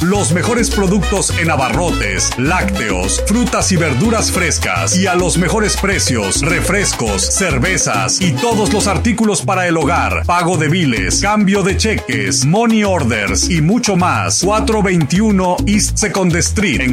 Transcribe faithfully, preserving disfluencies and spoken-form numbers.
Los mejores productos en abarrotes, lácteos, frutas y verduras frescas y a los mejores precios, refrescos, cervezas y todos los artículos para el hogar, pago de biles, cambio de cheques, money orders y mucho más. cuatrocientos veintiuno East Second Street en